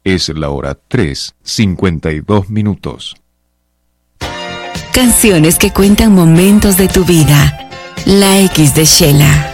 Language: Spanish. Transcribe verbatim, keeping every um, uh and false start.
Es la hora tres, cincuenta y dos minutos. Canciones que cuentan momentos de tu vida. La X de Sheila.